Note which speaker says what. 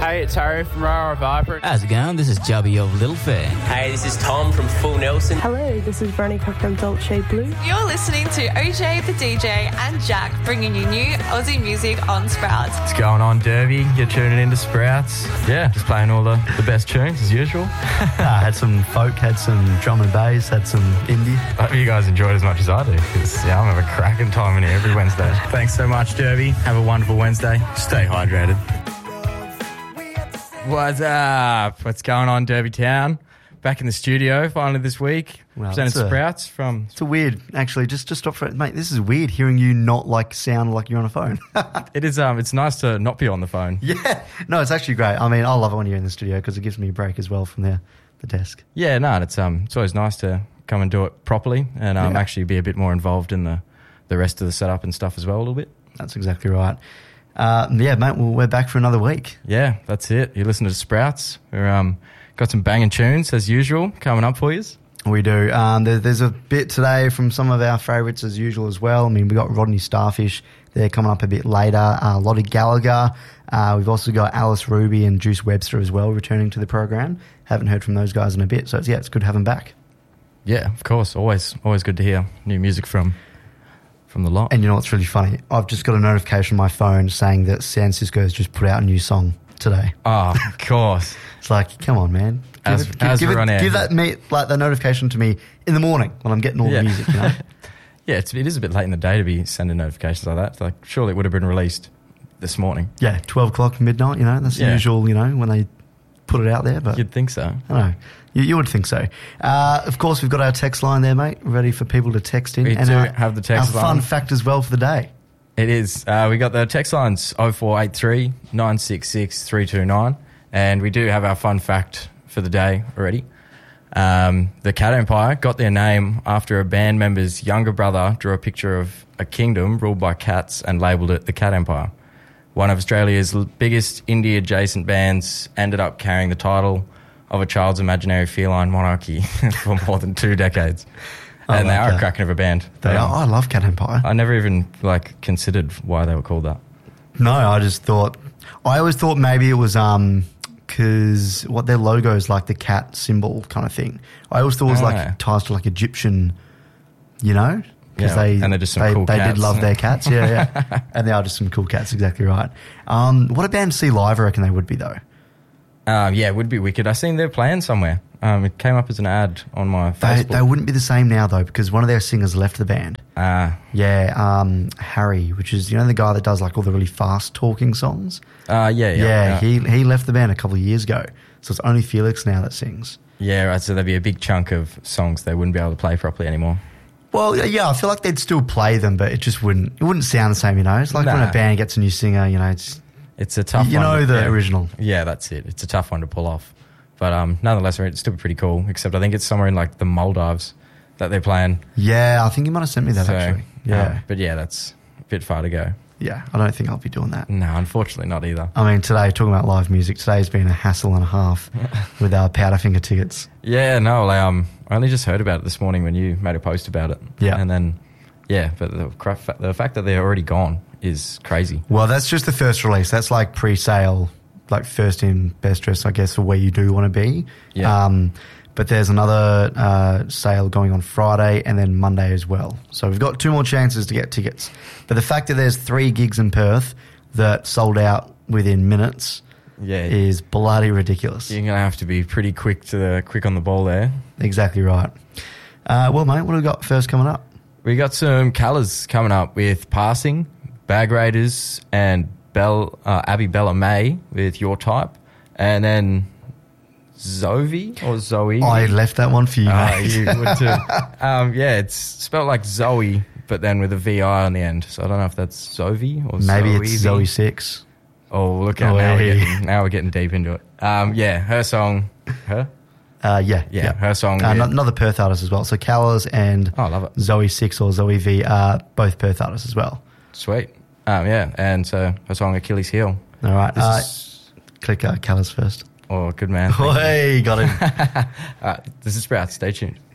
Speaker 1: Hey, it's Harry from Rara Vibrant.
Speaker 2: How's it going? This is Jubby of Little Fair.
Speaker 3: Hey, this is Tom from Full Nelson.
Speaker 4: Hello, this is Veronica from Dolce Blue.
Speaker 5: You're listening to OJ the DJ and Jack bringing you new Aussie music on Sprouts.
Speaker 6: What's going on, Derby? You're tuning into Sprouts. Yeah, just playing all the best tunes as usual.
Speaker 7: Had some folk, had some drum and bass, had some indie.
Speaker 6: I hope you guys enjoyed as much as I do, because I'm having a cracking time in here every Wednesday.
Speaker 8: Thanks so much, Derby. Have a wonderful Wednesday. Stay hydrated.
Speaker 6: What's up? What's going on, Derby Town? Back in the studio finally this week.
Speaker 7: Wow,
Speaker 6: presented Sprouts from...
Speaker 7: It's a weird, actually, just stop for it. Mate, this is weird hearing you not sound like you're on a phone.
Speaker 6: It is, it's nice to not be on the phone.
Speaker 7: Yeah. No, it's actually great. I mean, I love it when you're in the studio because it gives me a break as well from the desk.
Speaker 6: Yeah, no, it's always nice to come and do it properly and actually be a bit more involved in the rest of the setup and stuff as well a little bit.
Speaker 7: That's exactly right. Yeah, mate, well, we're back for another week.
Speaker 6: Yeah, that's it. You listen to Sprouts. We're got some banging tunes, as usual, coming up for you.
Speaker 7: We do. There's a bit today from some of our favourites, as usual, as well. I mean, we got Rodney Starfish. They're coming up a bit later. Lottie Gallagher. We've also got Alice Ruby and Juice Webster as well returning to the program. Haven't heard from those guys in a bit, so it's good to have them back.
Speaker 6: Yeah, of course. Always good to hear new music from the lot.
Speaker 7: And you know what's really funny? I've just got a notification on my phone saying that San Cisco's just put out a new song today.
Speaker 6: Oh, of course.
Speaker 7: It's like, come on, man. Give that notification to me in the morning when I'm getting all the music, you know?
Speaker 6: Yeah, it is a bit late in the day to be sending notifications like that. Like, surely it would have been released this morning.
Speaker 7: Yeah, 12 o'clock midnight, you know? That's the usual, you know, when they put it out there. But
Speaker 6: you'd think so.
Speaker 7: I know. You would think so. Of course, we've got our text line there, mate, ready for people to text in.
Speaker 6: We do have the text line.
Speaker 7: Our fun fact as well for the day.
Speaker 6: It is. We got the text lines 0483 966 329, and we do have our fun fact for the day already. The Cat Empire got their name after a band member's younger brother drew a picture of a kingdom ruled by cats and labelled it the Cat Empire. One of Australia's biggest indie-adjacent bands ended up carrying the title of a child's imaginary feline monarchy for more than 2 decades. And they are a cracking of a band.
Speaker 7: They are. I love Cat Empire.
Speaker 6: I never even considered why they were called that.
Speaker 7: No, I always thought maybe it was because what their logo is like the cat symbol kind of thing. I always thought it was ties to Egyptian, you know? Because
Speaker 6: and they're just some cool cats.
Speaker 7: They did love their cats, yeah. And they are just some cool cats, exactly right. What a band to see live, I reckon they would be though.
Speaker 6: Yeah, it would be wicked. I seen they're playing somewhere. It came up as an ad on my Facebook.
Speaker 7: They wouldn't be the same now though, because one of their singers left the band. Harry, which is, you know, the guy that does all the really fast talking songs. He left the band a couple of years ago, so it's only Felix now that sings.
Speaker 6: Yeah, right. So there'd be a big chunk of songs they wouldn't be able to play properly anymore.
Speaker 7: Well, yeah, I feel like they'd still play them, but it just wouldn't sound the same, you know. It's like when a band gets a new singer, you know,
Speaker 6: it's a tough one.
Speaker 7: You know, the original.
Speaker 6: Yeah, that's it. It's a tough one to pull off. But nonetheless, it's still pretty cool, except I think it's somewhere in the Maldives that they're playing.
Speaker 7: Yeah, I think you might have sent me that actually. Yeah.
Speaker 6: But yeah, that's a bit far to go.
Speaker 7: Yeah, I don't think I'll be doing that.
Speaker 6: No, unfortunately not either.
Speaker 7: I mean, today, talking about live music, today's been a hassle and a half with our Powderfinger tickets.
Speaker 6: Yeah, no, I only just heard about it this morning when you made a post about it.
Speaker 7: Yeah.
Speaker 6: And then, but the fact that they're already gone is crazy.
Speaker 7: Well, that's just the first release. That's pre-sale, first in, best dressed, I guess, for where you do want to be.
Speaker 6: Yeah.
Speaker 7: But there's another sale going on Friday and then Monday as well. So we've got 2 more chances to get tickets. But the fact that there's 3 gigs in Perth that sold out within minutes is bloody ridiculous.
Speaker 6: You're going to have to be pretty quick on the ball there.
Speaker 7: Exactly right. Well, mate, what have we got first coming up?
Speaker 6: We got some colours coming up with Passing, Bag Raiders, and Abby Bella May with Your Type. And then Zoe.
Speaker 7: I left that one for you, mate.
Speaker 6: You would too. It's spelled like Zoe, but then with a VI on the end. So I don't know if that's Zoe or
Speaker 7: maybe
Speaker 6: Zoe.
Speaker 7: It's Zoe 6.
Speaker 6: Oh, look out. Now we're getting deep into it. Her song. Her? Her song.
Speaker 7: Another Perth artist as well. So Callers and
Speaker 6: I love it.
Speaker 7: Zoe 6 or Zoe V are both Perth artists as well.
Speaker 6: Sweet. And so her song Achilles Heel.
Speaker 7: All right. Click Callers first.
Speaker 6: Oh, good man.
Speaker 7: Hey, got him.
Speaker 6: This is Sprouts. Stay tuned.